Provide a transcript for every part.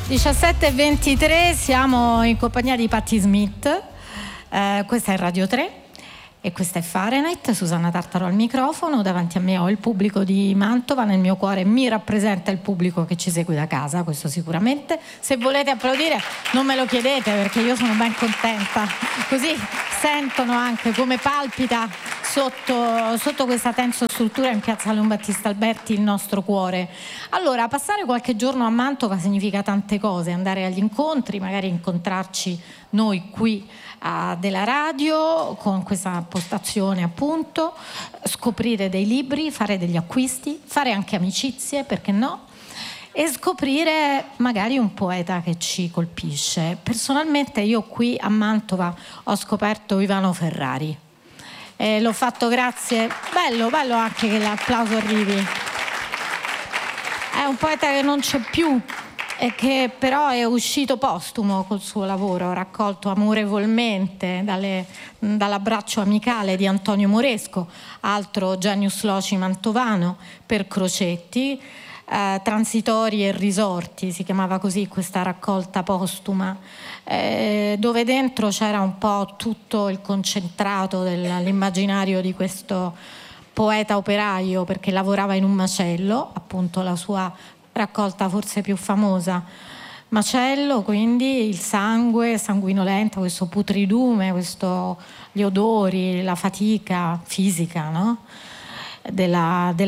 17:23, siamo in compagnia di Patti Smith, questa è Radio 3 e questa è Fahrenheit. Susanna Tartaro al microfono, davanti a me ho il pubblico di Mantova, nel mio cuore mi rappresenta il pubblico che ci segue da casa, questo sicuramente. Se volete applaudire non me lo chiedete perché io sono ben contenta, così sentono anche come palpita sotto questa tensa struttura in piazza Leon Battista Alberti il nostro cuore. Allora, passare qualche giorno a Mantova significa tante cose, andare agli incontri, magari incontrarci noi qui della radio con questa postazione appunto, scoprire dei libri, fare degli acquisti, fare anche amicizie, perché no? E scoprire magari un poeta che ci colpisce. Personalmente io qui a Mantova ho scoperto Ivano Ferrari. L'ho fatto grazie, bello anche che l'applauso arrivi. È un poeta che non c'è più e che però è uscito postumo col suo lavoro, raccolto amorevolmente dall'abbraccio amicale di Antonio Moresco, altro genius loci mantovano, per Crocetti. Transitori e risorti si chiamava così questa raccolta postuma, dove dentro c'era un po' tutto il concentrato dell'immaginario di questo poeta operaio, perché lavorava in un macello, appunto la sua raccolta forse più famosa, macello, quindi il sangue sanguinolento, questo putridume, gli odori, la fatica fisica, no? del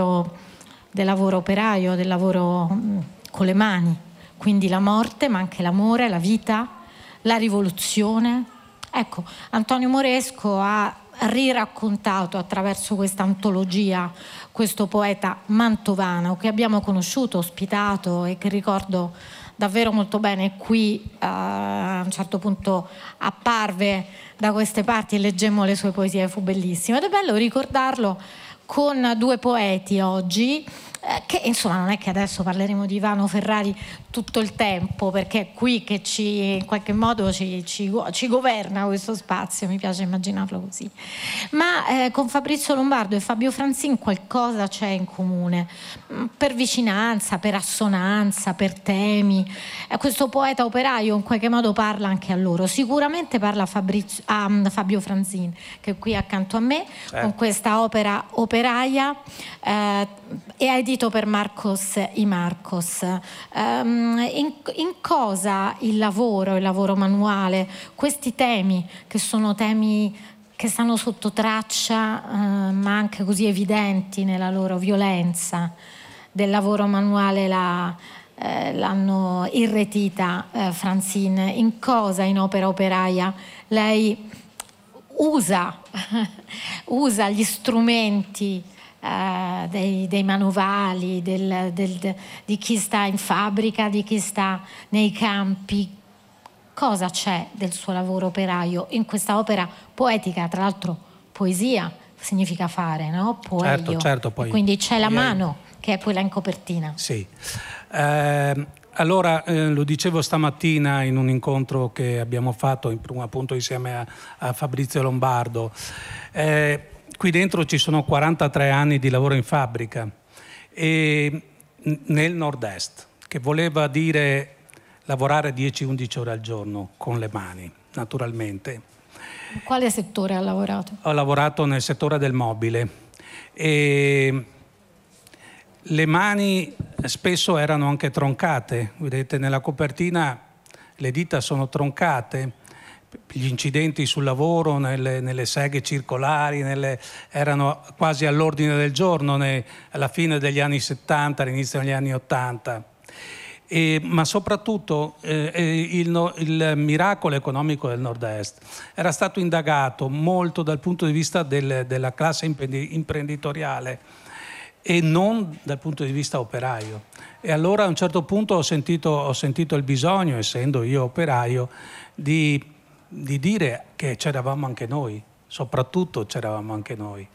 lavoro operaio, del lavoro con le mani, quindi la morte, ma anche l'amore, la vita, la rivoluzione. Ecco, Antonio Moresco ha riraccontato attraverso questa antologia questo poeta mantovano che abbiamo conosciuto, ospitato e che ricordo davvero molto bene qui, a un certo punto apparve da queste parti e leggemmo le sue poesie, fu bellissimo ed è bello ricordarlo con due poeti oggi, che insomma non è che adesso parleremo di Ivano Ferrari tutto il tempo, perché è qui che in qualche modo ci governa questo spazio, mi piace immaginarlo così, ma con Fabrizio Lombardo e Fabio Franzin qualcosa c'è in comune, per vicinanza, per assonanza, per temi. Questo poeta operaio in qualche modo parla anche a loro, sicuramente parla a Fabio Franzin che è qui accanto a me, con questa opera operaia e ha edito per Marcos y Marcos. In cosa il lavoro manuale, questi temi che sono temi che stanno sotto traccia ma anche così evidenti nella loro violenza del lavoro manuale, l'hanno irretita Franzin. In cosa in opera operaia lei usa gli strumenti dei manovali, di chi sta in fabbrica, di chi sta nei campi? Cosa c'è del suo lavoro operaio in questa opera poetica? Tra l'altro poesia significa fare, no? Poeio. Certo, poi quindi c'è la mano che è quella in copertina. Sì. Allora, lo dicevo stamattina in un incontro che abbiamo fatto appunto insieme a Fabrizio Lombardo. Qui dentro ci sono 43 anni di lavoro in fabbrica e nel nord-est, che voleva dire lavorare 10-11 ore al giorno con le mani, naturalmente. In quale settore ha lavorato? Ho lavorato nel settore del mobile e le mani spesso erano anche troncate. Vedete, nella copertina le dita sono troncate. Gli incidenti sul lavoro, nelle seghe circolari, erano quasi all'ordine del giorno alla fine degli anni 70, all'inizio degli anni 80. Ma soprattutto il miracolo economico del nord-est era stato indagato molto dal punto di vista della classe imprenditoriale e non dal punto di vista operaio. E allora a un certo punto ho sentito il bisogno, essendo io operaio, di dire che c'eravamo anche noi, soprattutto c'eravamo anche noi.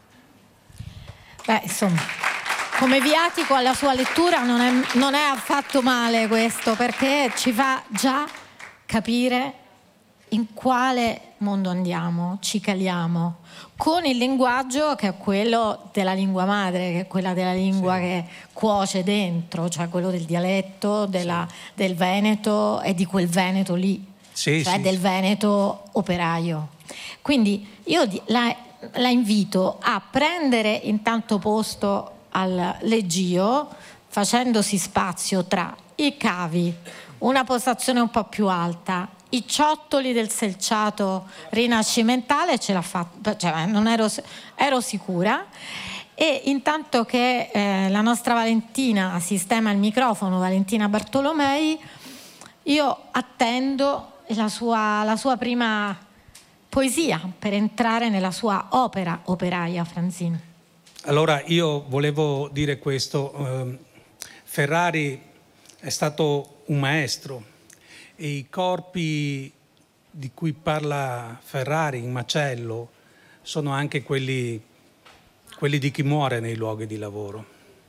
Beh, insomma, come viatico alla sua lettura non è affatto male questo, perché ci fa già capire in quale mondo andiamo, ci caliamo, con il linguaggio che è quello della lingua madre, che è quella della lingua che cuoce dentro, cioè quello del dialetto, del Veneto e di quel Veneto lì, del Veneto operaio. Quindi io la invito a prendere intanto posto al leggio, facendosi spazio tra i cavi, una postazione un po' più alta, i ciottoli del selciato rinascimentale, ce l'ha fatta, cioè non ero sicura. E intanto che la nostra Valentina sistema il microfono, Valentina Bartolomei, io attendo la sua prima poesia per entrare nella sua opera operaia, Franzin. Allora io volevo dire questo, Ferrari è stato un maestro e i corpi di cui parla Ferrari in macello sono anche quelli di chi muore nei luoghi di lavoro.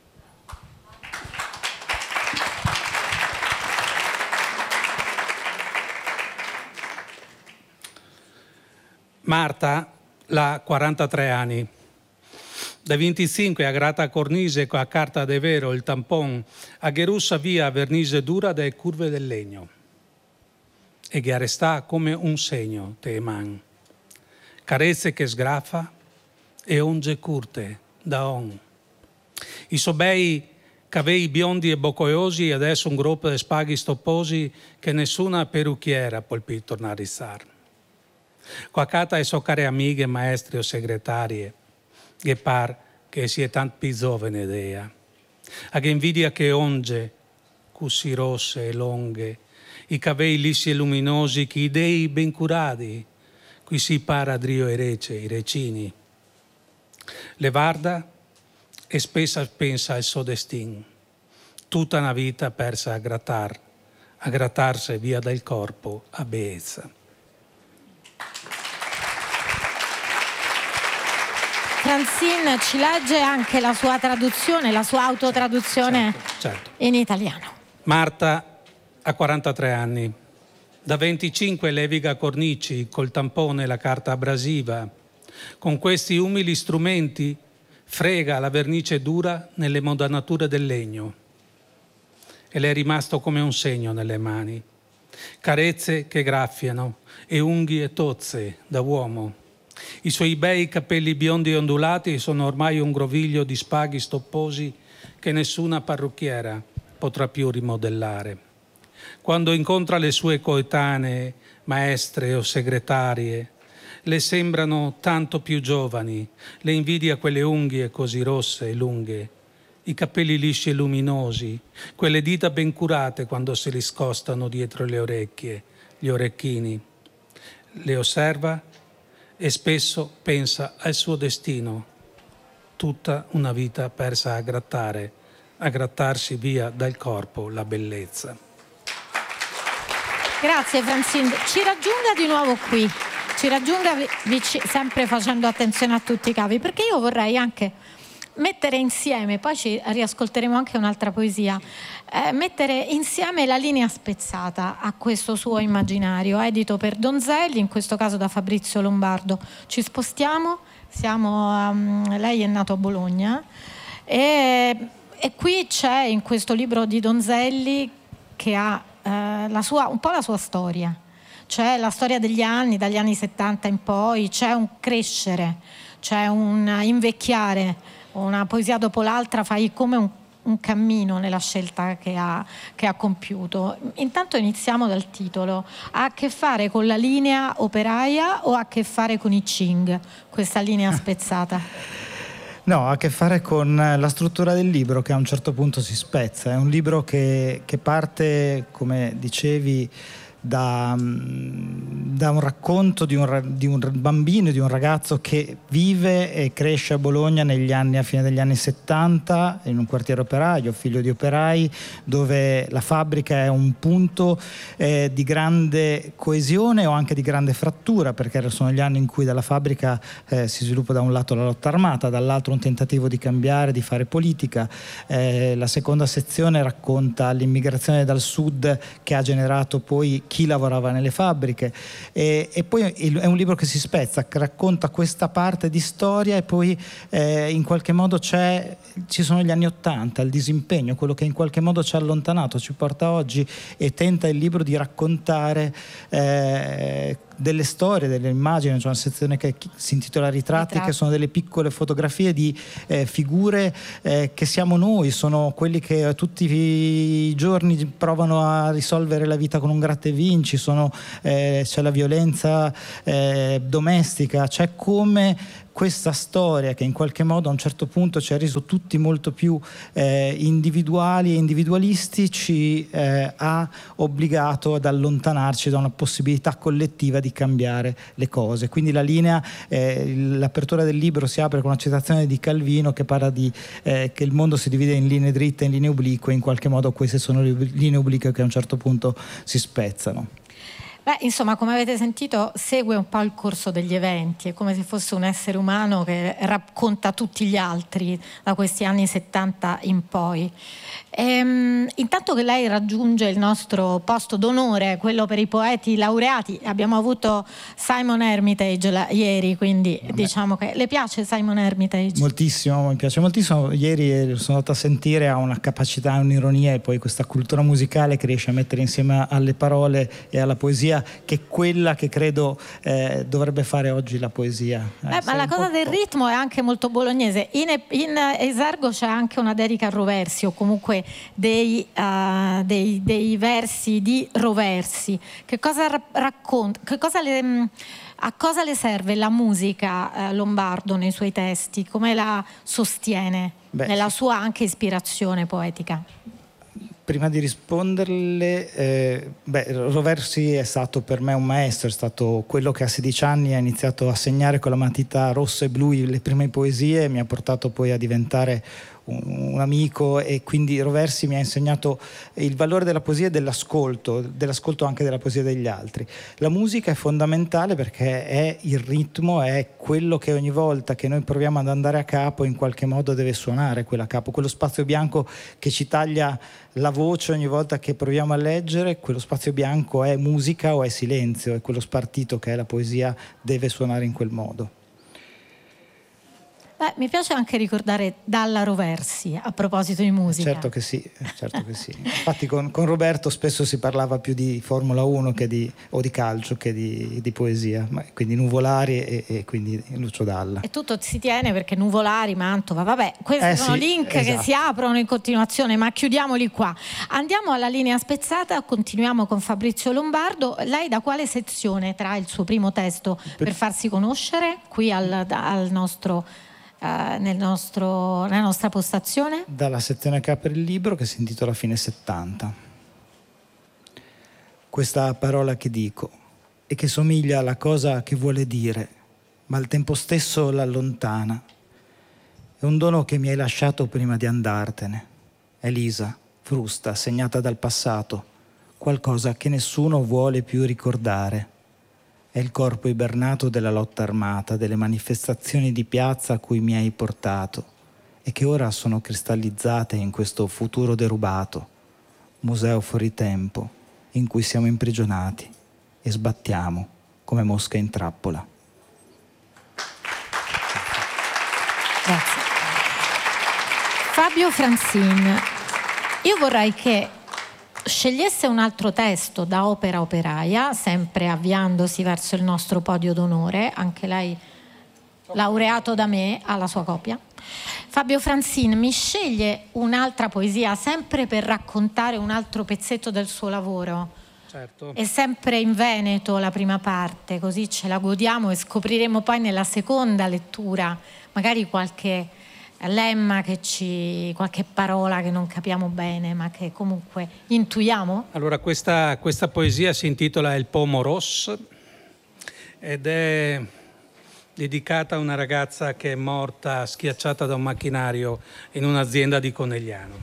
Marta ha 43 anni. Da 25 a grata cornise con a carta de vero il tampon, a gerussa via vernise dura dalle curve del legno. E che resta come un segno, te man. Carezze che sgrafa e onge curte da on. I sobei cavei biondi e boccoiosi e adesso un gruppo di spaghi stopposi che nessuna perucchiera può più tornare a rizzare. Qua cata e so care amiche, maestre o segretarie, che par che si è tanto più giovane dea. A che invidia che onge, così rosse e lunghe, i capelli lisci e luminosi, che i dei ben curati, qui si para drio e rece, i recini. Le varda e spesso pensa al suo destino, tutta una vita persa a grattarsi via dal corpo a bellezza. Franzin ci legge anche la sua traduzione, la sua autotraduzione certo. In italiano. Marta ha 43 anni. Da 25 leviga cornici col tampone e la carta abrasiva. Con questi umili strumenti frega la vernice dura nelle modanature del legno. E le è rimasto come un segno nelle mani. Carezze che graffiano e unghie tozze da uomo. I suoi bei capelli biondi e ondulati sono ormai un groviglio di spaghi stopposi che nessuna parrucchiera potrà più rimodellare. Quando incontra le sue coetanee, maestre o segretarie, le sembrano tanto più giovani, le invidia quelle unghie così rosse e lunghe, i capelli lisci e luminosi, quelle dita ben curate quando si riscostano dietro le orecchie, gli orecchini. Le osserva e spesso pensa al suo destino, tutta una vita persa a grattarsi via dal corpo la bellezza. Grazie Franzin, ci raggiunga di nuovo qui, ci raggiunga sempre facendo attenzione a tutti i cavi, perché io vorrei anche mettere insieme, poi ci riascolteremo anche un'altra poesia, mettere insieme La linea spezzata a questo suo immaginario, edito per Donzelli, in questo caso da Fabrizio Lombardo. Ci spostiamo, lei è nato a Bologna e qui c'è in questo libro di Donzelli che ha un po' la sua storia. C'è la storia degli anni, dagli anni 70 in poi, c'è un crescere, c'è un invecchiare. Una poesia dopo l'altra, fai come un cammino nella scelta che ha compiuto. Intanto iniziamo dal titolo. Ha a che fare con la linea operaia o ha a che fare con i Ching, questa linea spezzata? No, ha a che fare con la struttura del libro, che a un certo punto si spezza. È un libro che parte, come dicevi, da un racconto di un bambino, di un ragazzo che vive e cresce a Bologna a fine degli anni 70 in un quartiere operaio, figlio di operai, dove la fabbrica è un punto di grande coesione o anche di grande frattura, perché sono gli anni in cui dalla fabbrica si sviluppa da un lato la lotta armata, dall'altro un tentativo di cambiare, di fare politica. La seconda sezione racconta l'immigrazione dal sud che ha generato poi chi lavorava nelle fabbriche, e poi è un libro che si spezza, che racconta questa parte di storia, e poi in qualche modo ci sono gli anni '80, il disimpegno, quello che in qualche modo ci ha allontanato, ci porta oggi, e tenta il libro di raccontare delle storie, delle immagini. C'è una sezione che si intitola Ritratti, che sono delle piccole fotografie di figure che siamo noi, sono quelli che tutti i giorni provano a risolvere la vita con un gratta e vinci, c'è la violenza domestica, c'è come questa storia che in qualche modo a un certo punto ci ha reso tutti molto più individuali e individualisti, ci ha obbligato ad allontanarci da una possibilità collettiva di cambiare le cose. Quindi la linea, l'apertura del libro si apre con una citazione di Calvino che parla di che il mondo si divide in linee dritte e in linee oblique, in qualche modo queste sono le linee oblique che a un certo punto si spezzano. Beh, insomma, come avete sentito, segue un po' il corso degli eventi, è come se fosse un essere umano che racconta tutti gli altri da questi anni 70 in poi. Intanto che lei raggiunge il nostro posto d'onore, quello per i poeti laureati, abbiamo avuto Simon Hermitage ieri, quindi diciamo che le piace Simon Hermitage? Moltissimo, mi piace moltissimo. Ieri sono andato a sentire, ha una capacità, un'ironia e poi questa cultura musicale che riesce a mettere insieme alle parole e alla poesia, che è quella che credo dovrebbe fare oggi la poesia. Ma la cosa del ritmo è anche molto bolognese. In Esergo c'è anche una dedica a Roversi, o comunque dei versi di Roversi. Che cosa racconta? A cosa le serve la musica Lombardo nei suoi testi? Come la sostiene nella sua anche ispirazione poetica? Prima di risponderle, Roversi è stato per me un maestro, è stato quello che a 16 anni ha iniziato a segnare con la matita rossa e blu le prime poesie, mi ha portato poi a diventare un amico, e quindi Roversi mi ha insegnato il valore della poesia e dell'ascolto anche della poesia degli altri. La musica è fondamentale perché è il ritmo, è quello che ogni volta che noi proviamo ad andare a capo in qualche modo deve suonare quella capo, quello spazio bianco che ci taglia la voce ogni volta che proviamo a leggere, quello spazio bianco è musica o è silenzio, e quello spartito che è la poesia deve suonare in quel modo. Mi piace anche ricordare Dalla Roversi a proposito di musica. Certo che sì. Infatti con Roberto spesso si parlava più di Formula 1 o di calcio che di poesia, quindi Nuvolari e quindi Lucio Dalla. E tutto si tiene perché Nuvolari, Mantova, vabbè, questi sono link esatto, che si aprono in continuazione, ma chiudiamoli qua. Andiamo alla linea spezzata, continuiamo con Fabrizio Lombardo. Lei da quale sezione trae il suo primo testo per farsi conoscere qui al nostro... nella nostra postazione? Dalla sezione che apre il libro, che si intitola Fine 70. Questa parola che dico e che somiglia alla cosa che vuole dire, ma al tempo stesso l'allontana, è un dono che mi hai lasciato prima di andartene. Elisa, frusta, segnata dal passato, qualcosa che nessuno vuole più ricordare. È il corpo ibernato della lotta armata, delle manifestazioni di piazza a cui mi hai portato e che ora sono cristallizzate in questo futuro derubato, museo fuori tempo in cui siamo imprigionati e sbattiamo come mosche in trappola. Grazie. Fabio Franzin, io vorrei che scegliesse un altro testo da Opera Operaia, sempre avviandosi verso il nostro podio d'onore, anche lei laureato da me, alla sua copia. Fabio Franzin mi sceglie un'altra poesia, sempre per raccontare un altro pezzetto del suo lavoro. Certo. È sempre in Veneto la prima parte, così ce la godiamo e scopriremo poi nella seconda lettura magari qualche lemma qualche parola che non capiamo bene, ma che comunque intuiamo. Allora, questa poesia si intitola Il Pomo Ross ed è dedicata a una ragazza che è morta schiacciata da un macchinario in un'azienda di Conegliano.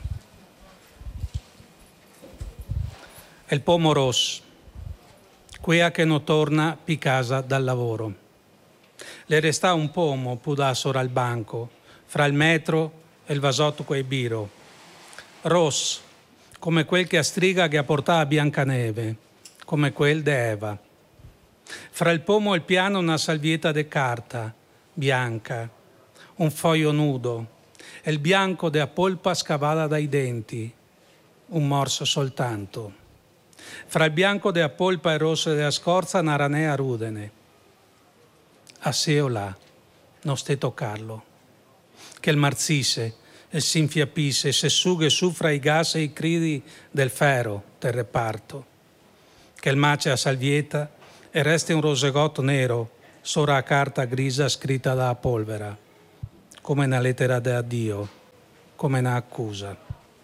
Il Pomo Ross, quea che non torna pi casa dal lavoro. Le resta un pomo pudà sopra al banco, fra il metro e il vasotto coi biro. Ross, come quel che a striga che ha portato a Biancaneve, come quel de Eva. Fra il pomo e il piano una salvietta de carta, bianca, un foglio nudo, e il bianco della polpa scavata dai denti, un morso soltanto. Fra il bianco della polpa e il rosso della scorza una ranea rudene. A se o là, non ste toccarlo. Che il marzisse e si infiappisse e se sughe su fra i gas e i cridi del ferro del reparto. Che il mace a salvietta e resti un rosegotto nero sopra la carta grisa scritta da polvera, come una lettera di addio, come una accusa.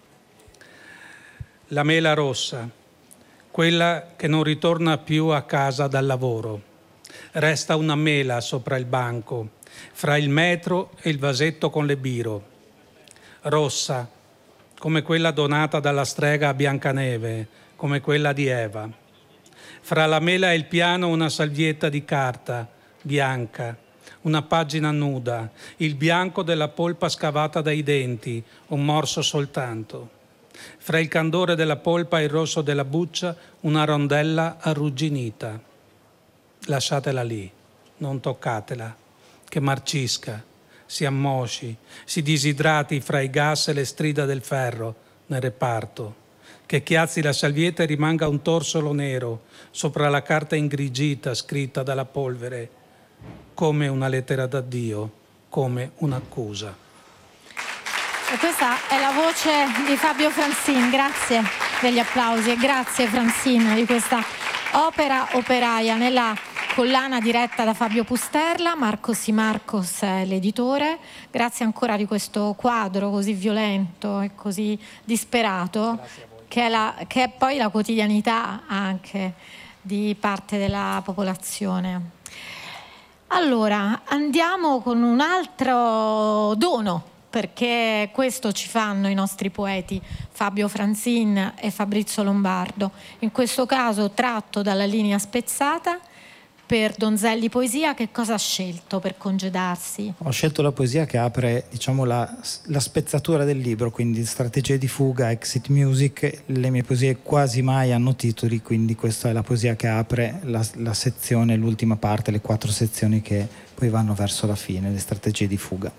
La mela rossa, quella che non ritorna più a casa dal lavoro. Resta una mela sopra il banco, fra il metro e il vasetto con le biro. Rossa, come quella donata dalla strega a Biancaneve, come quella di Eva. Fra la mela e il piano una salvietta di carta, bianca, una pagina nuda, il bianco della polpa scavata dai denti, un morso soltanto. Fra il candore della polpa e il rosso della buccia, una rondella arrugginita. Lasciatela lì, non toccatela, che marcisca, si ammosci, si disidrati fra i gas e le strida del ferro nel reparto, che chiazzi la salvietta e rimanga un torsolo nero sopra la carta ingrigita scritta dalla polvere, come una lettera d'addio, come un'accusa. E questa è la voce di Fabio Franzin, grazie degli applausi e grazie Franzin di questa opera operaia nella collana diretta da Fabio Pusterla. Marco Simarcos è l'editore. Grazie ancora di questo quadro così violento e così disperato, che è poi la quotidianità anche di parte della popolazione. Allora, andiamo con un altro dono, perché questo ci fanno i nostri poeti Fabio Franzin e Fabrizio Lombardo, in questo caso tratto dalla Linea spezzata. Per Donzelli Poesia che cosa ha scelto per congedarsi? Ho scelto la poesia che apre, diciamo, la spezzatura del libro, quindi strategie di fuga, exit music. Le mie poesie quasi mai hanno titoli, quindi questa è la poesia che apre la sezione, l'ultima parte, le 4 sezioni che poi vanno verso la fine, le strategie di fuga.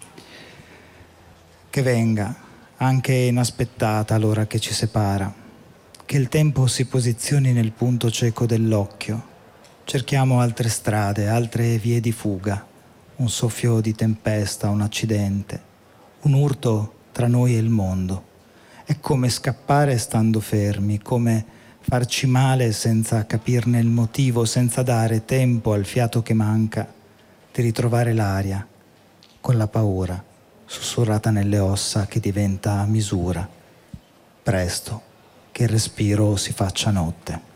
Che venga, anche inaspettata l'ora che ci separa, che il tempo si posizioni nel punto cieco dell'occhio. Cerchiamo altre strade, altre vie di fuga, un soffio di tempesta, un accidente, un urto tra noi e il mondo. È come scappare stando fermi, come farci male senza capirne il motivo, senza dare tempo al fiato che manca di ritrovare l'aria, con la paura sussurrata nelle ossa che diventa misura. Presto, che il respiro si faccia notte.